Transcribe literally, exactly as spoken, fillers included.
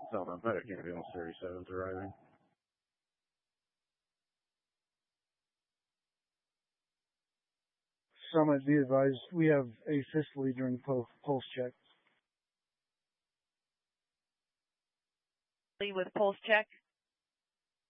Southern Medic Ambulance thirty-seventh arriving. Summit, be advised, we have asystole during pulse check. With pulse check.